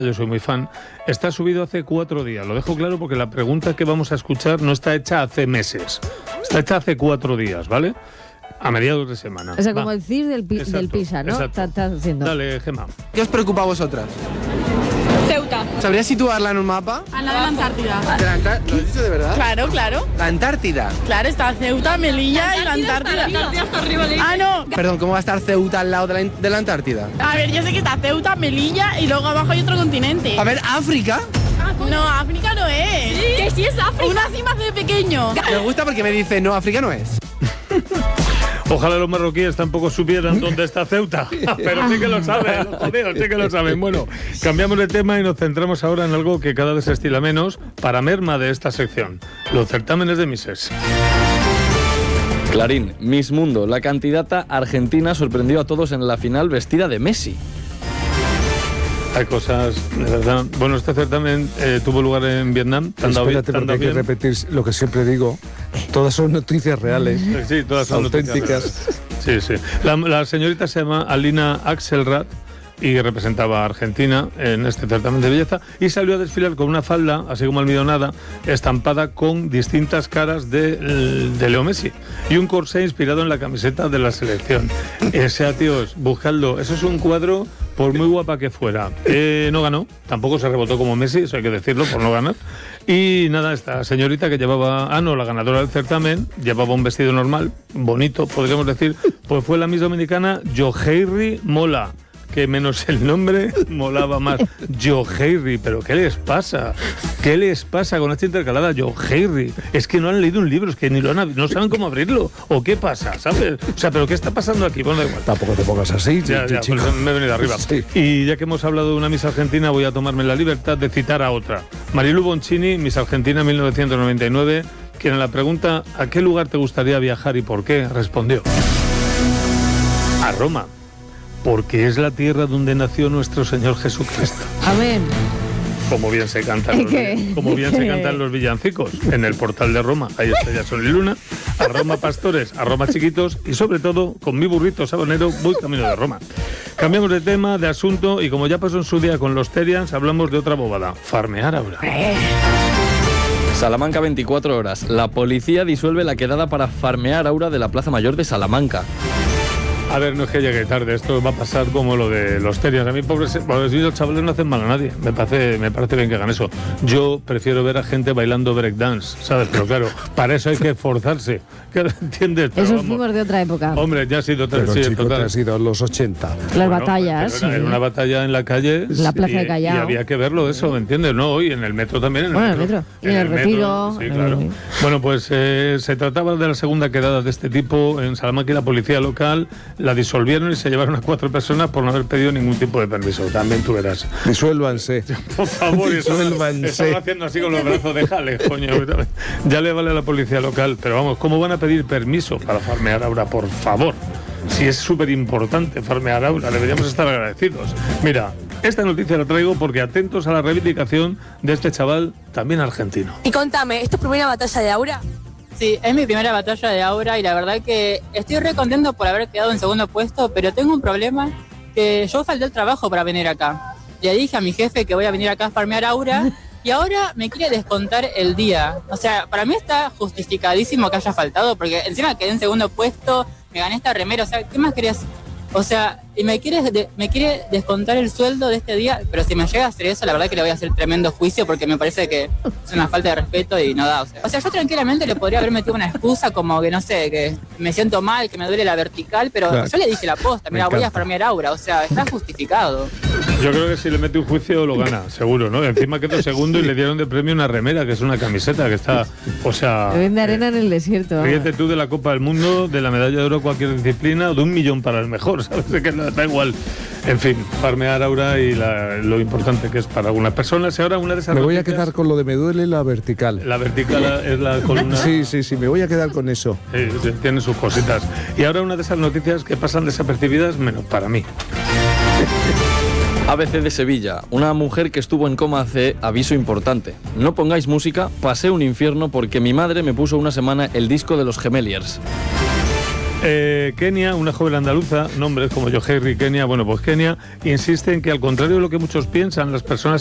yo soy muy fan, está subido hace 4 días. Lo dejo claro porque la pregunta que vamos a escuchar no está hecha hace meses. Está hecha hace 4 días, ¿vale? A mediados de semana. O sea, como el CIR del Pisa, ¿no? Está haciendo. Dale, Gemma. ¿Qué os preocupa a vosotras? Ceuta. ¿Sabrías situarla en un mapa? Al lado de la Antártida. ¿Lo has dicho de verdad? Claro, claro. ¿La Antártida? Claro, está Ceuta, Melilla y la Antártida. Hasta arriba de... Ah, no. Perdón, ¿cómo va a estar Ceuta al lado de la Antártida? A ver, yo sé que está Ceuta, Melilla y luego abajo hay otro continente. A ver, ¿África? No, África no es. ¿Sí? Que sí es África. Una cima de pequeño. Me gusta porque me dice, no, África no es. Ojalá los marroquíes tampoco supieran dónde está Ceuta, pero sí que lo saben, los jodidos sí que lo saben. Bueno, cambiamos de tema y nos centramos ahora en algo que cada vez se estila menos, para merma de esta sección, los certámenes de Misses. Clarín, Miss Mundo, la candidata argentina sorprendió a todos en la final vestida de Messi. Hay cosas, de verdad. Bueno, este certamen tuvo lugar en Vietnam. Espérate, porque hay que repetir lo que siempre digo. Todas son noticias reales. Sí, todas son auténticas. Sí, sí. La señorita se llama Alina Axelrad y representaba a Argentina en este certamen de belleza y salió a desfilar con una falda, así como almidonada, estampada con distintas caras de Leo Messi y un corsé inspirado en la camiseta de la selección. Ese, tíos, buscadlo. Eso es un cuadro, por muy guapa que fuera. No ganó, tampoco se rebotó como Messi, eso hay que decirlo, por no ganar. Y nada, esta señorita que llevaba, la ganadora del certamen, llevaba un vestido normal, bonito, podríamos decir, pues fue la Miss Dominicana Yoheiri Mola, que menos el nombre molaba más. Yoheiri, pero ¿qué les pasa? ¿Qué les pasa con esta intercalada? Yoheiri. Es que no han leído un libro, es que ni no saben cómo abrirlo. ¿O qué pasa? ¿Sabes? O sea, ¿pero qué está pasando aquí? Bueno, da igual. Tampoco te pongas así, ya, chico. Pues me he venido arriba. Sí. Y ya que hemos hablado de una Miss Argentina, voy a tomarme la libertad de citar a otra. Marilu Boncini, Miss Argentina 1999, quien a la pregunta ¿a qué lugar te gustaría viajar y por qué? Respondió: a Roma, porque es la tierra donde nació nuestro Señor Jesucristo. Amén. Como bien se cantan los villancicos en el portal de Roma. Hay estrellas, sol y luna. A Roma pastores, a Roma chiquitos y sobre todo con mi burrito sabanero voy camino de Roma. Cambiamos de tema, de asunto y como ya pasó en su día con los Terians, hablamos de otra bobada: farmear ahora. Salamanca 24 horas. La policía disuelve la quedada para farmear aura de la Plaza Mayor de Salamanca. A ver, no es que llegue tarde, esto va a pasar como lo de los Terians. A mí, pobres los chavales no hacen mal a nadie. Me parece bien que hagan eso. Yo prefiero ver a gente bailando breakdance, ¿sabes? Pero claro, para eso hay que esforzarse. ¿Entiendes? Pero esos fuimos de otra época. Hombre, ya ha sido otra época. Pero chico, ha sido los 80. Las batallas. Era una batalla en la calle. La Plaza de Callao. Y había que verlo eso, ¿me entiendes? No, hoy en el metro también. En el metro. Y en el Retiro. Sí, claro. Bueno, pues se trataba de la segunda quedada de este tipo en Salamanca y la policía local la disolvieron y se llevaron a 4 personas por no haber pedido ningún tipo de permiso. También tú verás. Disuélvanse. Por favor, disuélvanse. Estaba haciendo así con los brazos, déjale, coño. Ya le vale a la policía local. Pero vamos, ¿cómo van a pedir permiso para farmear ahora? Por favor. Si es súper importante farmear ahora, deberíamos estar agradecidos. Mira, esta noticia la traigo porque atentos a la reivindicación de este chaval, también argentino. Y contame, ¿es tu primera batalla de aura? Sí, es mi primera batalla de aura y la verdad que estoy re contento por haber quedado en segundo puesto, pero tengo un problema, que yo falté el trabajo para venir acá. Le dije a mi jefe que voy a venir acá a farmear aura y ahora me quiere descontar el día. O sea, para mí está justificadísimo que haya faltado, porque encima quedé en segundo puesto, me gané esta remera, o sea, ¿qué más querías? O sea, y me quiere descontar el sueldo de este día, pero si me llega a hacer eso, la verdad que le voy a hacer tremendo juicio porque me parece que es una falta de respeto y no da. O sea, yo tranquilamente le podría haber metido una excusa como que, no sé, que me siento mal, que me duele la vertical, pero claro, yo le dije la posta, mira, voy a farmear aura, o sea, está justificado. Yo creo que si le mete un juicio lo gana, seguro, ¿no? Encima quedó segundo y le dieron de premio una remera, que es una camiseta, que está, o sea... Vende arena en el desierto. Fíjate tú de la Copa del Mundo, de la medalla de oro cualquier disciplina, o de 1 millón para el mejor, ¿sabes? Que da igual. En fin, farmear aura y lo importante que es para algunas personas. Y ahora una de esas me voy a quedar con lo de me duele la vertical. La vertical es la columna. Sí, me voy a quedar con eso. Sí, tiene sus cositas. Y ahora una de esas noticias que pasan desapercibidas, menos para mí. ABC de Sevilla. Una mujer que estuvo en coma hace aviso importante. No pongáis música, pasé un infierno porque mi madre me puso una semana el disco de los Gemeliers. Kenia, una joven andaluza, nombres como Yoheri Kenia, bueno, pues Kenia insiste en que al contrario de lo que muchos piensan, las personas